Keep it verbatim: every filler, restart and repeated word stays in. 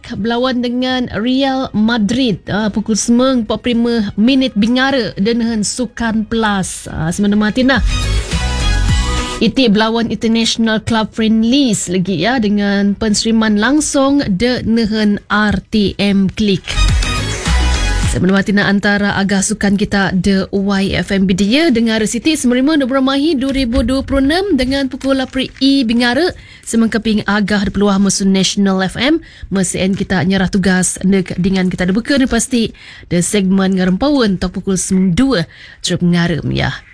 League berlawan dengan Real Madrid uh, pukul sembilan empat puluh lima minit bingara dengan Sukan Plus. Uh, Semana Martina. Itu berlawan International Club Friendlies lagi ya dengan penseriman langsung dengan R T M Klik. Sebelum matina antara agah sukan kita The Y F M B D ya dengar Siti Semerima dua belas Mahi dua ribu dua puluh enam dengan pukul lapan I bingara semengkaping agah di peluang musuh National F M mesin kita nyerah tugas dengan kita ada buka ni pasti the segmen ngarempawan tok pukul sembilan dua terus ngaram ya.